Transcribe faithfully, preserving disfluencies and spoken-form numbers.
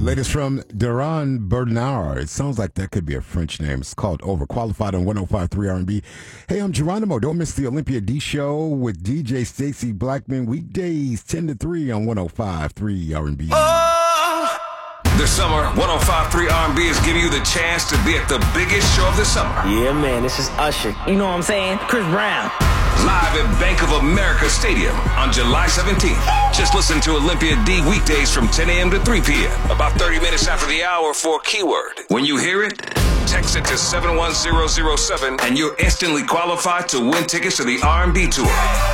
Latest from Duran Bernard. It sounds like that could be a French name. It's called Overqualified on one oh five point three R and B. Hey, I'm Geronimo. Don't miss the Olympia D Show with D J Stacy Blackman weekdays ten to three on one oh five point three R and B. Oh! This summer, one oh five point three R and B is giving you the chance to be at the biggest show of the summer. Yeah, man, this is Usher. You know what I'm saying? Chris Brown. Live at Bank of America Stadium on July seventeenth. Just listen to Olympia D weekdays from ten a.m. to three p.m. About thirty minutes after the hour for a keyword. When you hear it, text it to seven one zero zero seven and you're instantly qualified to win tickets to the R and B tour.